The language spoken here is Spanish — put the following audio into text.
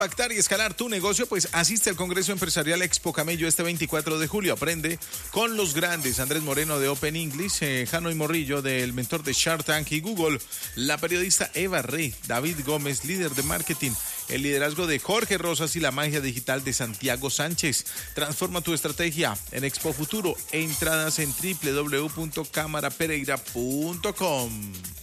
Impactar y escalar tu negocio, pues asiste al Congreso Empresarial Expo Camello este 24 de julio. Aprende con los grandes: Andrés Moreno de Open English, Hanoi Morrillo del mentor de Shark Tank y Google, la periodista Eva Rey, David Gómez, líder de marketing, el liderazgo de Jorge Rosas y la magia digital de Santiago Sánchez. Transforma tu estrategia en Expo Futuro. Entradas en www.camarapereira.com.